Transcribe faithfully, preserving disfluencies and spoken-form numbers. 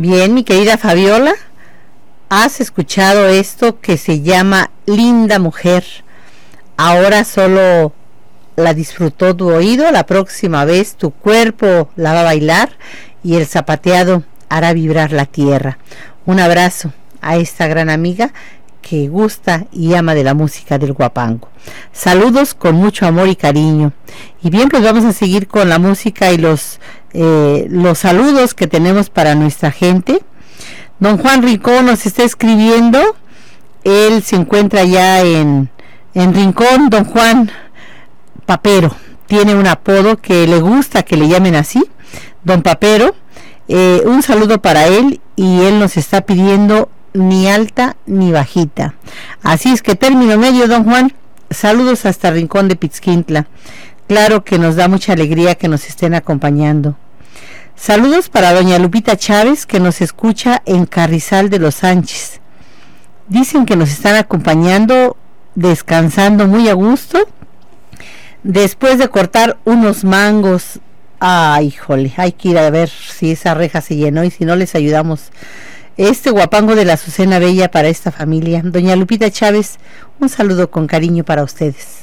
Bien, mi querida Fabiola, ¿has escuchado esto que se llama Linda Mujer? Ahora solo la disfrutó tu oído, la próxima vez tu cuerpo la va a bailar y el zapateado hará vibrar la tierra. Un abrazo a esta gran amiga que gusta y ama de la música del guapango. Saludos con mucho amor y cariño. Y bien, pues vamos a seguir con la música y los eh, los saludos que tenemos para nuestra gente. Don Juan Rincón nos está escribiendo. Él se encuentra ya en, en Rincón. Don Juan Papero tiene un apodo que le gusta que le llamen así, Don Papero. Eh, un saludo para él, y él nos está pidiendo ni alta ni bajita. Así es que término medio, don Juan. Saludos hasta Rincón de Pixquintla. Claro que nos da mucha alegría que nos estén acompañando. Saludos para doña Lupita Chávez, que nos escucha en Carrizal de los Sánchez. Dicen que nos están acompañando, descansando muy a gusto, después de cortar unos mangos. Ay, híjole, hay que ir a ver si esa reja se llenó y si no les ayudamos. Este guapango de la Azucena Bella para esta familia. Doña Lupita Chávez, un saludo con cariño para ustedes.